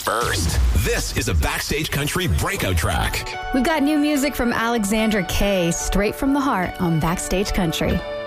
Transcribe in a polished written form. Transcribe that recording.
first. This is a Backstage Country breakout track. We've got new music from Alexandra Kay, straight from the heart on Backstage Country.